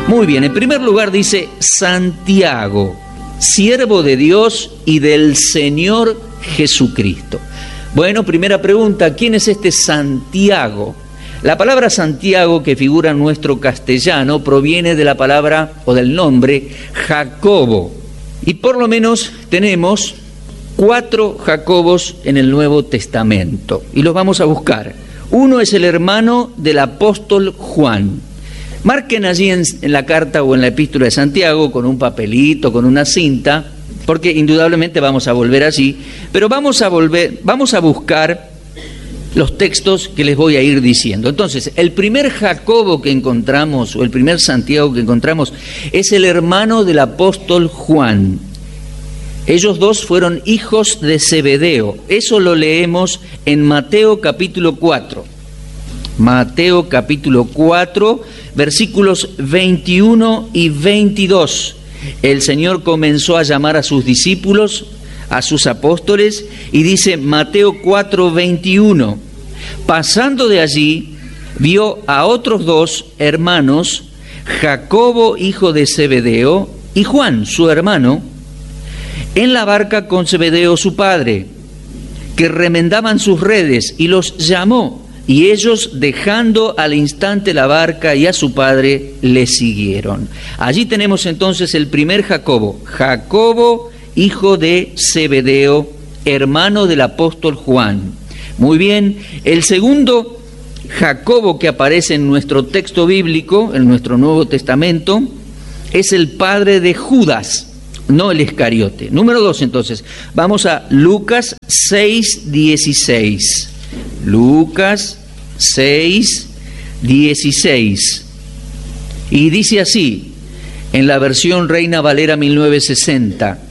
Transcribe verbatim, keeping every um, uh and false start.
Muy bien, en primer lugar dice Santiago, siervo de Dios y del Señor Jesucristo. Bueno, primera pregunta, ¿quién es este Santiago? La palabra Santiago que figura en nuestro castellano proviene de la palabra o del nombre Jacobo. Y por lo menos tenemos cuatro Jacobos en el Nuevo Testamento y los vamos a buscar. Uno es el hermano del apóstol Juan. Marquen allí en, en la carta o en la epístola de Santiago con un papelito, con una cinta, porque indudablemente vamos a volver allí, pero vamos a volver, vamos a buscar los textos que les voy a ir diciendo. Entonces, el primer Jacobo que encontramos, o el primer Santiago que encontramos, es el hermano del apóstol Juan. Ellos dos fueron hijos de Zebedeo. Eso lo leemos en Mateo capítulo cuatro. Mateo capítulo cuatro, versículos veintiuno y veintidós. El Señor comenzó a llamar a sus discípulos, a sus apóstoles, y dice Mateo cuatro, veintiuno, pasando de allí, vio a otros dos hermanos, Jacobo, hijo de Zebedeo, y Juan, su hermano, en la barca con Zebedeo, su padre, que remendaban sus redes, y los llamó. Y ellos, dejando al instante la barca y a su padre, le siguieron. Allí tenemos entonces el primer Jacobo, Jacobo, hijo de Zebedeo, hermano del apóstol Juan. Muy bien, el segundo Jacobo que aparece en nuestro texto bíblico, en nuestro Nuevo Testamento, es el padre de Judas, no el Iscariote. Número dos, entonces, vamos a Lucas seis, dieciséis. Lucas seis, dieciséis. Y dice así, en la versión Reina Valera mil novecientos sesenta,